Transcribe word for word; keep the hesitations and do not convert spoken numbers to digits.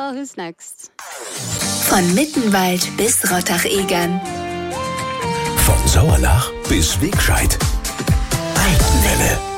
Well, who's next? Von Mittenwald bis Rottach-Egern. Von Sauerlach bis Wegscheid. Altenwelle.